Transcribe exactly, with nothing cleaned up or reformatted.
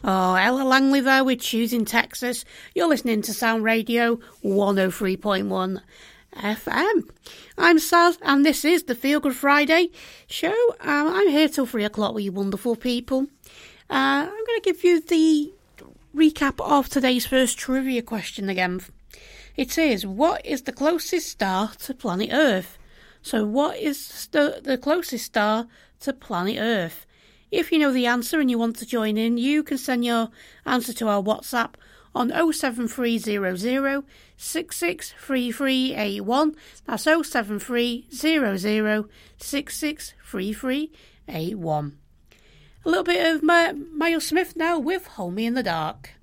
Oh, Ella Langley there with Choosing Texas. You're listening to Sound Radio one oh three point one F M. I'm Saz, and this is the Feel Good Friday show. Um, I'm here till three o'clock with you wonderful people. Uh, I'm going to give you the recap of today's first trivia question again. It is, what is the closest star to planet Earth? So what is the, the closest star to planet Earth? If you know the answer and you want to join in, you can send your answer to our WhatsApp on oh seven three hundred, six six three three eight one. That's oh seven three hundred, six six three three eight one. A little bit of My- Miles Smith now with Hold Me in the Dark.